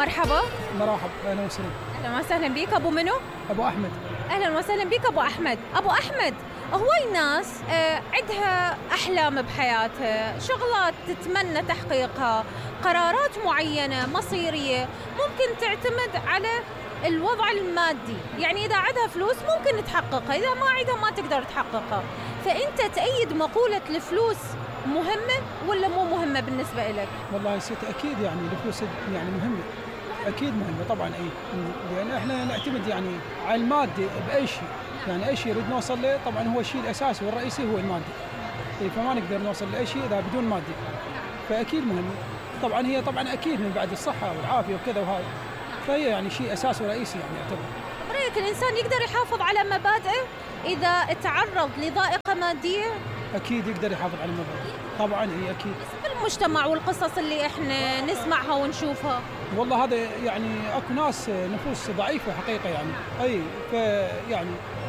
مرحبا. مرحب، أهلا وسهلا. أهلا وسهلا بك. أبو منو؟ أبو أحمد. أهلا وسهلا بك أبو أحمد. أبو أحمد، هواي ناس عندها أحلام بحياتها، شغلات تتمنى تحقيقها، قرارات معينة مصيرية ممكن تعتمد على الوضع المادي. يعني إذا عندها فلوس ممكن تحققها، إذا ما عندها ما تقدر تحققها. فأنت تأيد مقولة الفلوس مهمة ولا مو مهمة بالنسبة لك؟ والله ست أكيد يعني الفلوس يعني مهمة، أكيد مهمة طبعا. أي لأن إحنا نعتمد يعني على المادة بأي شيء، يعني أي شيء نريد نوصل له طبعا هو الشيء الأساسي والرئيسي هو المادة. فما نقدر نوصل لأي شيء إذا بدون مادة، فأكيد مهمة. طبعا هي طبعا أكيد من بعد الصحة والعافية وكذا وهذا، فهي يعني شيء أساسي ورئيسي يعني يعتبر. برأيك الإنسان يقدر يحافظ على مبادئه إذا تعرض لضائقة مادية؟ أكيد يقدر يحافظ على المبادئ، طبعا هي أكيد. بالمجتمع والقصص اللي إحنا نسمعها ونشوفها، والله هذا يعني اكو ناس نفوس ضعيفه حقيقه يعني. اي فيعني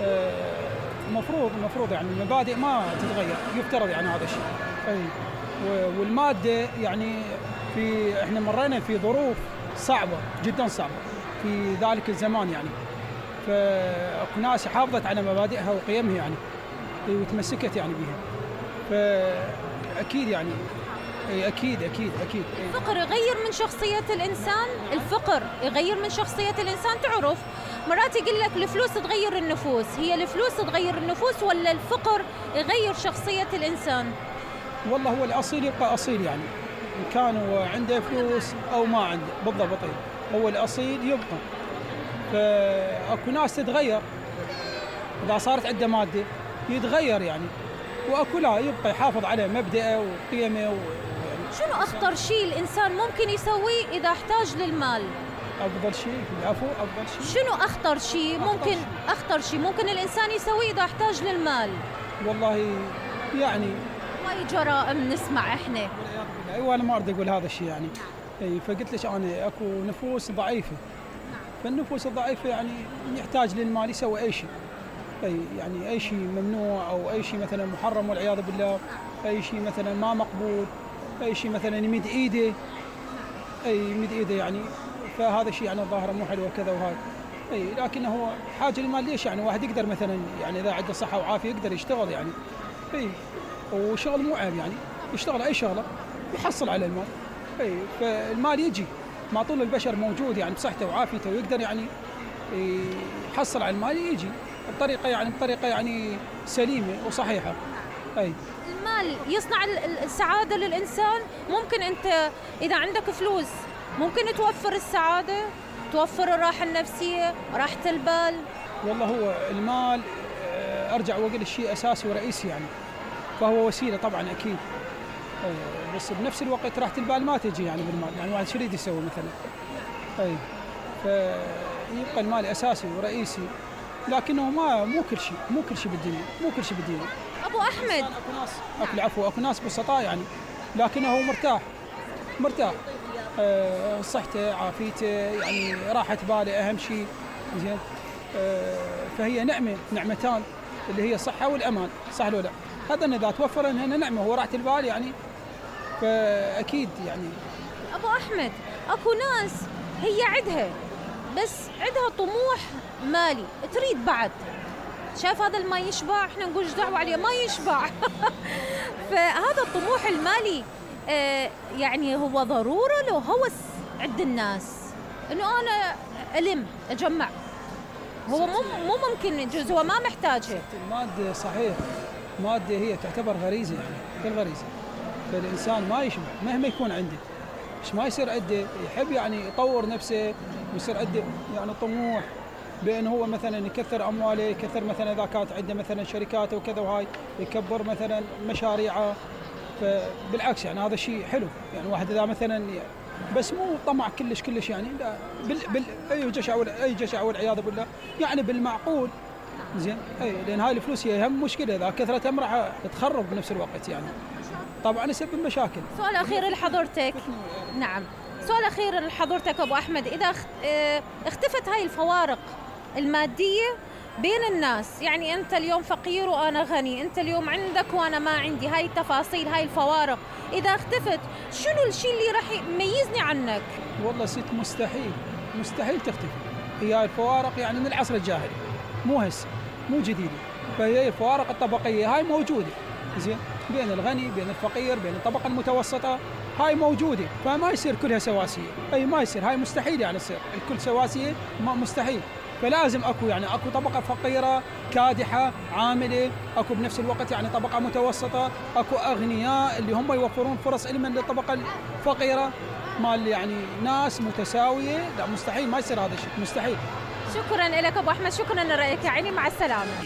المفروض يعني المبادئ ما تتغير، يفترض يعني هذا الشيء. اي والماده يعني احنا مرينا في ظروف صعبه جدا صعبه في ذلك الزمان يعني، فاكو ناس حافظت على مبادئها وقيمها يعني وتمسكت يعني بها، فاكيد يعني أكيد. الفقر يغير من شخصية الإنسان. الفقر يغير من شخصية الإنسان. تعرف مرات يقول لك الفلوس تغير النفوس، هي الفلوس تغير النفوس ولا الفقر يغير شخصية الإنسان؟ والله هو الأصيل يبقى أصيل يعني، إن كان هو عنده فلوس أو ما عنده بالضبط، هو الأصيل يبقى. فأكو ناس تتغير إذا صارت عنده مادة يتغير يعني، وأكو لا يبقى يحافظ على مبدأه وقيمه شنو أخطر شيء الإنسان ممكن يسويه إذا احتاج للمال؟ أفضل شيء العفو. أفضل شيء شنو أخطر شيء ممكن الإنسان يسويه إذا احتاج للمال؟ والله يعني وايد جرائم نسمع إحنا. أيوة أنا ما أريد أقول هذا الشيء يعني. أي فقلت لك أنا أكو نفوس ضعيفة، فالنفوس الضعيفة يعني يحتاج للمال يسوي أي شيء. أي يعني أي شيء ممنوع أو أي شيء مثلا محرم والعياذ بالله، أي شيء مثلا ما مقبول، أي شيء مثلا يمد إيده يعني، فهذا الشيء يعني الظاهرة مو حلوة كذا وهذا. أي لكن هو حاجة للمال. ليش يعني واحد يقدر مثلا يعني إذا عنده صحة وعافية يقدر يشتغل يعني. أي وشغل مو عيب يعني، يشتغل أي شغلة يحصل على المال. أي فالمال يجي ما طول البشر موجود يعني بصحته وعافيته ويقدر يعني يحصل على المال، يجي بطريقة يعني سليمة وصحيحة. أي المال يصنع السعادة للإنسان. ممكن أنت إذا عندك فلوس ممكن توفر السعادة، توفر الراحة النفسية، راحة البال. والله هو المال أرجع وأقول الشيء أساسي ورئيسي يعني، فهو وسيلة طبعا أكيد. بس بنفس الوقت راحة البال ما تجي يعني بالمال. يعني واحد شو يريد يسوي مثلا؟ أي فيبقى المال أساسي ورئيسي، لكنه مو كل شيء بالدنيا. أبو أحمد، أكو ناس بسطاء يعني، لكنه هو مرتاح صحته عافيته يعني راحة باله أهم شيء. زين فهي نعمتان اللي هي الصحة والأمان، صح ولا لا؟ هذا إذا توفر هنا نعمة وراحة البال يعني، فأكيد يعني. أبو أحمد، أكو ناس هي عندها طموح مالي، تريد بعد. شايف هذا ما يشبع، احنا نقول ايش دعوه عليه ما يشبع. فهذا الطموح المالي يعني هو ضروره لو هوس عند الناس انه انا اجمع. هو مو ممكن يجوز، هو ما محتاجه. المادة صحيح، مادة هي تعتبر غريزة يعني، كالغريزة. فالإنسان ما يشبع مهما يكون عنده، مش ما يصير عنده يحب يعني يطور نفسه ويصير عنده يعني طموح بأن هو مثلا يكثر أمواله، يكثر مثلا إذا كانت عنده مثلا شركات وكذا وهاي يكبر مثلا مشاريعه. فبالعكس يعني هذا شيء حلو يعني. واحد إذا مثلا بس مو طمع كلش يعني، لا أي جشع والعياذ بالله يعني بالمعقول. زين لأن هاي الفلوس هي أهم مشكلة، إذا كثرت راح تخرب بنفس الوقت يعني، طبعا يسبب مشاكل. سؤال أخير لحضرتك. نعم، سؤال أخير لحضرتك أبو أحمد. إذا اختفت هاي الفوارق المادية بين الناس، يعني أنت اليوم فقير وأنا غني، أنت اليوم عندك وأنا ما عندي، هاي التفاصيل هاي الفوارق إذا اختفت شنو الشيء اللي راح يميزني عنك؟ والله ست مستحيل تختفي. هي الفوارق يعني من العصر الجاهلي، مو هسه، مو جديده. فهي الفوارق الطبقيه هاي موجوده زين، بين الغني بين الفقير بين الطبقه المتوسطه، هاي موجوده. فما يصير كلها سواسيه، اي ما يصير، هاي مستحيل يعني تصير الكل سواسيه، مستحيل. فلازم اكو طبقه فقيره كادحه عامله، اكو بنفس الوقت يعني طبقه متوسطه، اكو اغنياء اللي هم يوفرون فرص علما للطبقه الفقيره، مال يعني ناس متساويه. لا مستحيل، ما يصير هذا الشيء، مستحيل. شكرا لك ابو احمد، شكرا لرايك، يا عيني، مع السلامه.